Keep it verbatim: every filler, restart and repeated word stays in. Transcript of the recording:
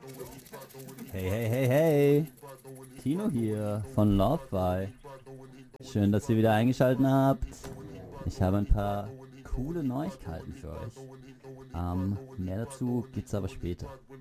Hey, hey, hey, hey! Tino hier von Loveby. Schön, dass ihr wieder eingeschaltet habt. Ich habe ein paar coole Neuigkeiten für euch. Ähm, mehr dazu gibt's aber später.